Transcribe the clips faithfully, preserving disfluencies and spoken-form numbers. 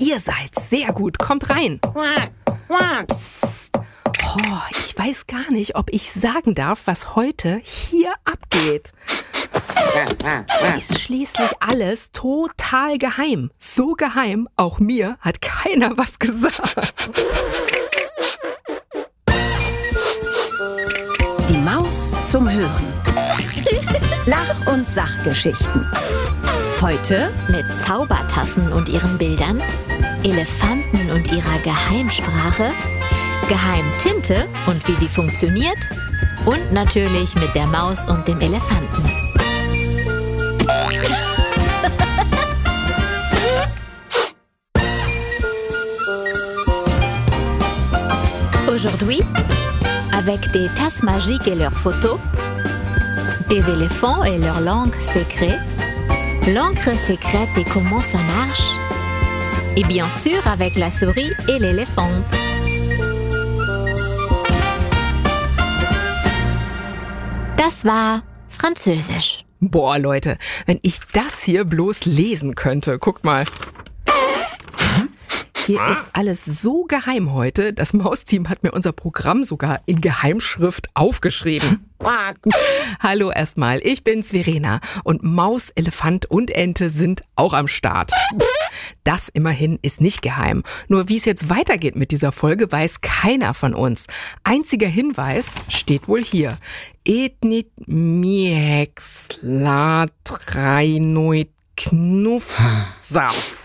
ihr seid's. Sehr gut, kommt rein. Psst. Oh, ich weiß gar nicht, ob ich sagen darf, was heute hier abgeht. Ist schließlich alles total geheim. So geheim, auch mir hat keiner was gesagt. Die Maus zum Hören. Lach- und Sachgeschichten. Heute mit Zaubertassen und ihren Bildern, Elefanten und ihrer Geheimsprache, Geheimtinte und wie sie funktioniert und natürlich mit der Maus und dem Elefanten. Aujourd'hui, avec des tasses magiques et leurs photos, des éléphants et leur langue secrète, l'encre secrète et comment ça marche, et bien sûr avec la souris et l'éléphant. Das war Französisch. Boah, Leute, wenn ich das hier bloß lesen könnte. Guckt mal. Hier ist alles so geheim heute. Das Mausteam hat mir unser Programm sogar in Geheimschrift aufgeschrieben. Hallo erstmal, ich bin's Verena und Maus, Elefant und Ente sind auch am Start. Das immerhin ist nicht geheim. Nur wie es jetzt weitergeht mit dieser Folge, weiß keiner von uns. Einziger Hinweis steht wohl hier. Etnit miex latrainoid knuffsauf.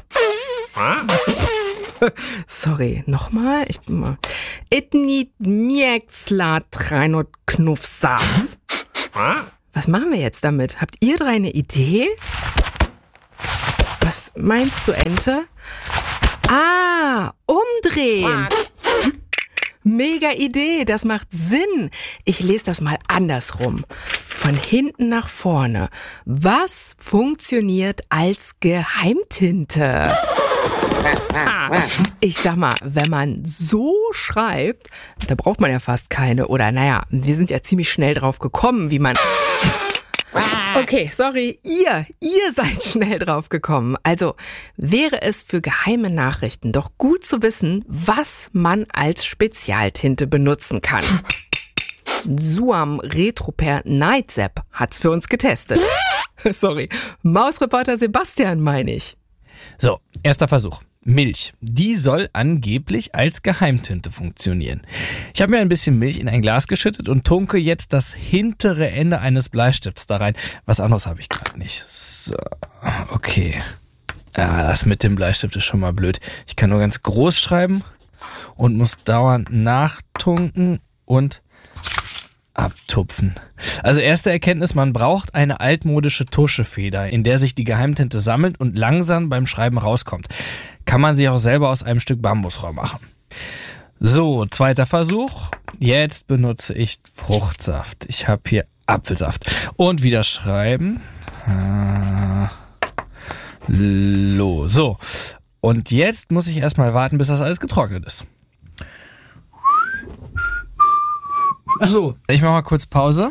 Sorry, nochmal. Ich bin mal. Etnit miex latrainoid knuffsauf. Was machen wir jetzt damit? Habt ihr drei eine Idee? Was meinst du, Ente? Ah, umdrehen. Mega Idee, das macht Sinn. Ich lese das mal andersrum. Von hinten nach vorne. Was funktioniert als Geheimtinte? Ich sag mal, wenn man so schreibt, da braucht man ja fast keine. Oder naja, wir sind ja ziemlich schnell drauf gekommen, wie man... Okay, sorry, ihr, ihr seid schnell drauf gekommen. Also wäre es für geheime Nachrichten doch gut zu wissen, was man als Spezialtinte benutzen kann. Suam Retroper Nightzap hat's für uns getestet. Sorry, Mausreporter Sebastian meine ich. So, erster Versuch. Milch. Die soll angeblich als Geheimtinte funktionieren. Ich habe mir ein bisschen Milch in ein Glas geschüttet und tunke jetzt das hintere Ende eines Bleistifts da rein. Was anderes habe ich gerade nicht. So, okay. Ja, das mit dem Bleistift ist schon mal blöd. Ich kann nur ganz groß schreiben und muss dauernd nachtunken und abtupfen. Also erste Erkenntnis, man braucht eine altmodische Tuschefeder, in der sich die Geheimtinte sammelt und langsam beim Schreiben rauskommt. Kann man sich auch selber aus einem Stück Bambusrohr machen. So, zweiter Versuch. Jetzt benutze ich Fruchtsaft. Ich habe hier Apfelsaft. Und wieder schreiben. Lo. So. Und jetzt muss ich erstmal warten, bis das alles getrocknet ist. Achso, ich mache mal kurz Pause.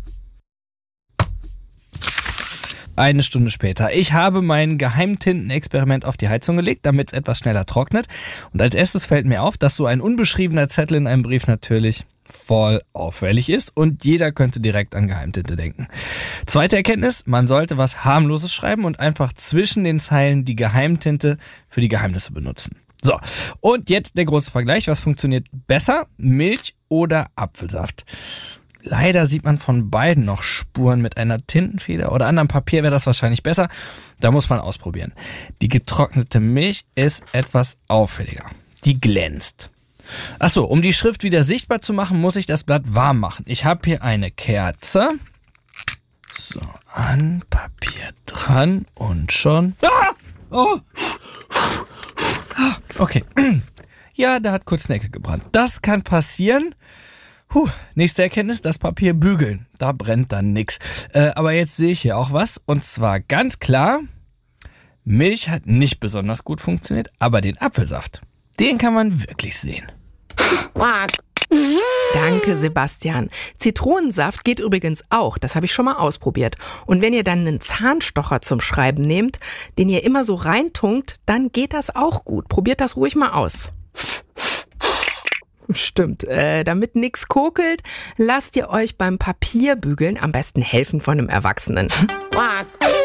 Eine Stunde später. Ich habe mein Geheimtintenexperiment auf die Heizung gelegt, damit es etwas schneller trocknet. Und als erstes fällt mir auf, dass so ein unbeschriebener Zettel in einem Brief natürlich voll auffällig ist und jeder könnte direkt an Geheimtinte denken. Zweite Erkenntnis, man sollte was Harmloses schreiben und einfach zwischen den Zeilen die Geheimtinte für die Geheimnisse benutzen. So, und jetzt der große Vergleich. Was funktioniert besser? Milch oder Apfelsaft? Leider sieht man von beiden noch Spuren. Mit einer Tintenfeder oder anderem Papier wäre das wahrscheinlich besser. Da muss man ausprobieren. Die getrocknete Milch ist etwas auffälliger. Die glänzt. Achso, um die Schrift wieder sichtbar zu machen, muss ich das Blatt warm machen. Ich habe hier eine Kerze. So, an Papier dran und schon... Ah! Oh! Okay. Ja, da hat kurz eine Ecke gebrannt. Das kann passieren. Puh, nächste Erkenntnis, das Papier bügeln. Da brennt dann nix. Äh, aber jetzt sehe ich hier auch was. Und zwar ganz klar, Milch hat nicht besonders gut funktioniert, aber den Apfelsaft, den kann man wirklich sehen. Danke, Sebastian. Zitronensaft geht übrigens auch. Das habe ich schon mal ausprobiert. Und wenn ihr dann einen Zahnstocher zum Schreiben nehmt, den ihr immer so reintunkt, dann geht das auch gut. Probiert das ruhig mal aus. Stimmt. Äh, damit nix kokelt, lasst ihr euch beim Papierbügeln am besten helfen von einem Erwachsenen.